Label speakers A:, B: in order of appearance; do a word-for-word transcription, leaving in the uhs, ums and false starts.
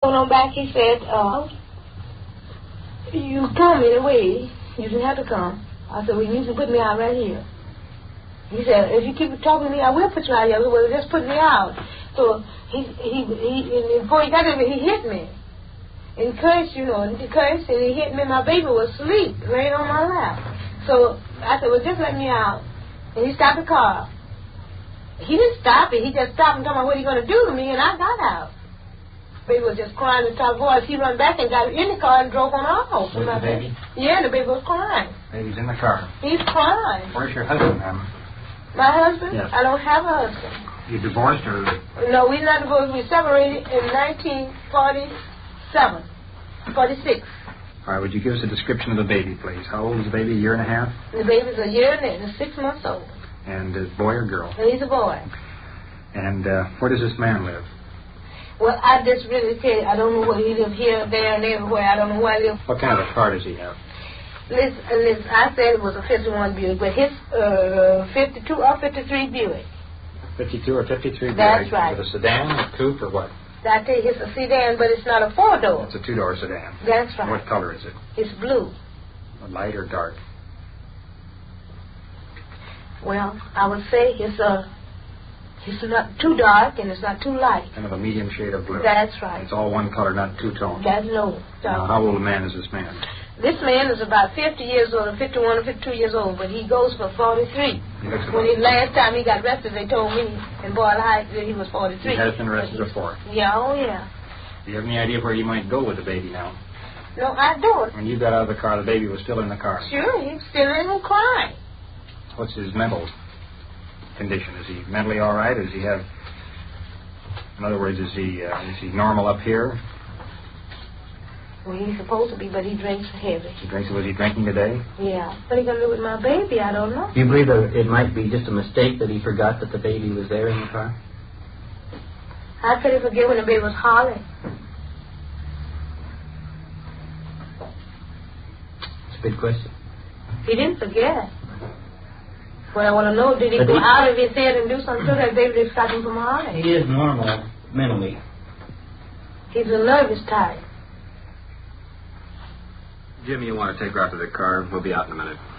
A: Went on back, he said, uh, you come anyway. You didn't have to come. I said, well, you need to put me out right here. He said, if you keep talking to me, I will put you out here. Well, just put me out. So he, he, he, and before he got there, he hit me. And cursed, you know, and he cursed, and he hit me. My baby was asleep, laying on my lap. So I said, well, just let me out. And he stopped the car. He didn't stop it. He just stopped and told me, what are you going to do to me? And I got out. Baby was just crying in the top voice. He ran back and got in the car and drove on off.
B: With the baby?
A: Yeah, the baby was crying.
B: Baby's in the car.
A: He's crying.
B: Where's your husband, ma'am?
A: My husband?
B: Yes.
A: I don't have a husband.
B: You divorced or?
A: No, we're not divorced. We separated in nineteen forty-seven, forty-six.
B: All right, would you give us a description of the baby, please? How old is the baby? A year and a half?
A: The baby's a year and six months old.
B: And is boy or girl?
A: And he's a boy.
B: And uh, where does this man live?
A: Well, I just really tell you, I don't know where he lives, here, there, and everywhere. I don't know where he lives.
B: What kind of a car does he have?
A: Listen, listen, I said it was a fifty-one Buick, but his uh, fifty-two or fifty-three Buick.
B: fifty-two or fifty-three Buick?
A: That's right.
B: Is it a sedan, a coupe, or what?
A: I tell you, it's a sedan, but it's not a four-door.
B: It's a two-door sedan.
A: That's right.
B: What color is it?
A: It's blue.
B: Light or dark?
A: Well, I would say it's a... It's not too dark and it's not too light.
B: Kind of a medium shade of blue.
A: That's right.
B: It's all one color, not two-tone.
A: That's no.
B: Now, how old a man is this man?
A: This man is about fifty years old, or fifty-one or fifty-two years old, but he goes for forty-three.
B: He looks
A: when he, last time he got arrested, they told me in Boyle Heights that he was forty-three.
B: He has been arrested before.
A: Yeah, oh yeah.
B: Do you have any idea where you might go with the baby now?
A: No, I don't.
B: When you got out of the car, the baby was still in the car.
A: Sure, he's still in and crying.
B: What's his mental condition? Is he mentally all right? Does he have... In other words, is he uh, is he normal up here?
A: Well, he's supposed to be, but he drinks heavy.
B: He drinks. Was he drinking today?
A: Yeah. What are you going to do with my baby? I don't know.
C: Do you believe that it might be just a mistake that he forgot that the baby was there in the car?
A: How could he forget when the baby was hollering?
C: It's a good question.
A: He didn't forget. What I want to know, did he
C: but
A: go
C: he,
A: out of his head and do something to that baby to stop him from hollering?
C: He is normal mentally.
A: He's a nervous type.
D: Jim, you want to take her out to the car? We'll be out in a minute.